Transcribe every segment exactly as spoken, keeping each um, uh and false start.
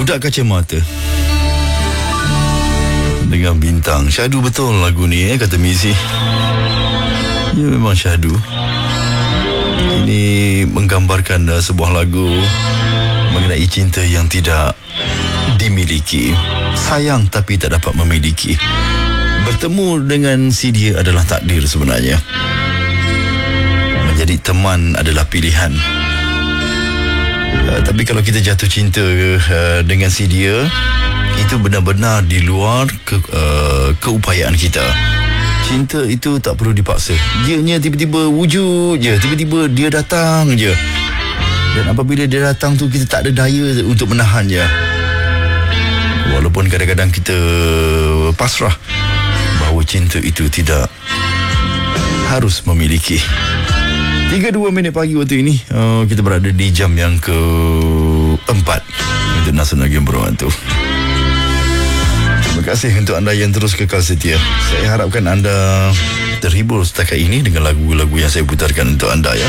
Budak Kacamata dengan Bintang. Syahdu betul lagu ni, eh, kata Mizi. Ya, memang syahdu. Ini menggambarkan uh, sebuah lagu mengenai cinta yang tidak dimiliki, sayang tapi tak dapat memiliki. Bertemu dengan si dia adalah takdir sebenarnya. Menjadi teman adalah pilihan. Uh, tapi kalau kita jatuh cinta uh, dengan si dia, itu benar-benar di luar ke, uh, keupayaan kita. Cinta itu tak perlu dipaksa. Dianya tiba-tiba wujud je, tiba-tiba dia datang je. Dan apabila dia datang tu, kita tak ada daya untuk menahannya. Walaupun kadang-kadang kita pasrah bahawa cinta itu tidak harus memiliki. tiga puluh dua minit pagi waktu ini, uh, kita berada di jam yang keempat untuk Nasional Game Berhantu. Terima kasih untuk anda yang terus kekal setia. Saya harapkan anda terhibur setakat ini dengan lagu-lagu yang saya putarkan untuk anda, ya.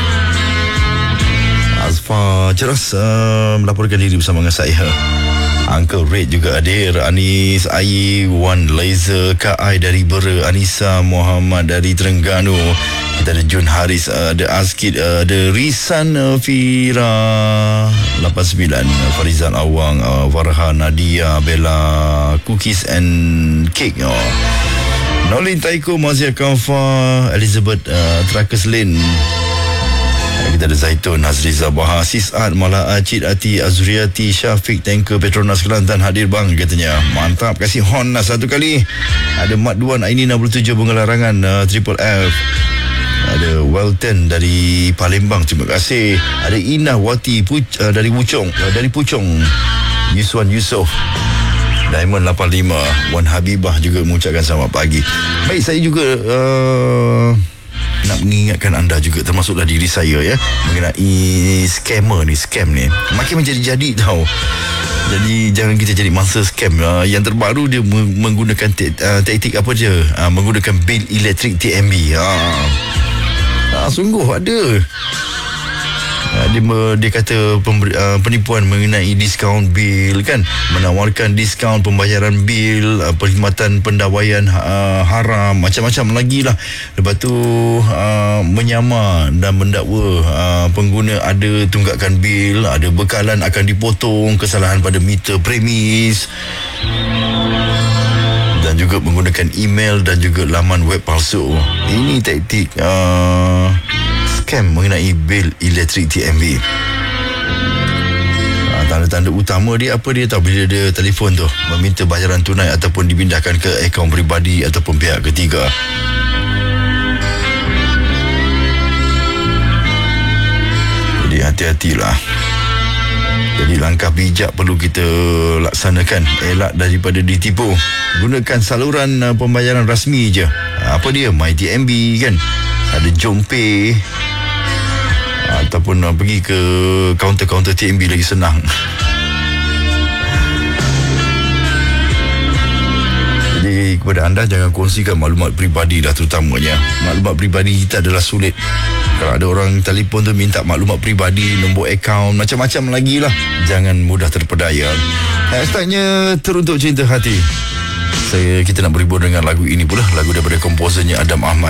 Azfar Ceras uh, melaporkan diri bersama dengan saya. Uncle Red juga hadir. Anis Ayi, Wan Laser, Kak Ai dari Bera, Anissa Muhammad dari Terengganu. Kita ada Jun Haris, ada Azkid, ada Risan Fira lapan puluh sembilan, Farizan Awang, Farhan, Nadia, Bella, Cookies and Cake, oh. Nolin Taiko, Mazia Kafa, Elizabeth uh, Trackers Lane. Kita ada Zaitun, Hazriza Baha, Sisat, Mala Acid, Ati, Azriati, Syafiq, Tanker, Petronas Kelantan hadir bang, katanya. Mantap, kasih horn lah satu kali. Ada Mat Duan, Aini enam puluh tujuh Bunga Larangan, uh, Triple F. Ada Welton dari Palembang, terima kasih. Ada Inah Wati Puc, uh, dari Puchong, uh, dari Puchong. Yuswan Yusof, Diamond lapan puluh lima. Wan Habibah juga mengucapkan selamat pagi. Baik, saya juga uh, nak mengingatkan anda juga, termasuklah diri saya, ya, mengenai scammer ni, scam ni makin menjadi-jadi tau. Jadi jangan kita jadi mangsa scam. uh, Yang terbaru dia menggunakan te- uh, taktik apa je, uh, menggunakan bil elektrik T M B. uh. uh, Sungguh ada. uh, Dia dia kata pemberi, uh, penipuan mengenai diskaun bil, kan, menawarkan diskaun pembayaran bil, uh, perkhidmatan pendawaian uh, haram, macam-macam lagi lah. Lepas tu uh, menyamar dan mendakwa uh, pengguna ada tunggakan bil, ada bekalan akan dipotong, kesalahan pada meter premis, dan juga menggunakan email dan juga laman web palsu. Ini taktik uh, scam mengenai bil elektrik T M B. Ha, tanda-tanda utama dia apa dia tahu, bila dia telefon tu meminta bayaran tunai ataupun dipindahkan ke akaun peribadi ataupun pihak ketiga. Jadi hati-hatilah. Jadi langkah bijak perlu kita laksanakan, elak daripada ditipu. Gunakan saluran uh, pembayaran rasmi je. Apa dia? MyTMB, kan? Ada Jompay, ataupun uh, pergi ke kaunter-kaunter T M B lagi senang. Jadi kepada anda, jangan kongsikan maklumat peribadi lah, terutamanya. Maklumat peribadi kita adalah sulit. Kalau ada orang telefon tu minta maklumat peribadi, nombor akaun, macam-macam lagi lah. Jangan mudah terpedaya. Hashtagnya teruntuk cinta hati. Saya Kita nak berhibur dengan lagu ini pula, lagu daripada komposernya Adam Ahmad,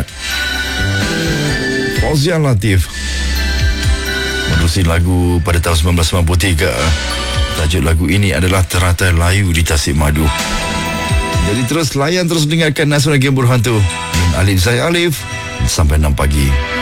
Fauzian Latif, menerusi lagu pada tahun sembilan belas sembilan puluh tiga. Tajuk lagu ini adalah Teratai Layu di Tasik Madu. Jadi terus layan, terus dengarkan Nasional Game Berhantu. Alif saya Alif. Sampai enam pagi.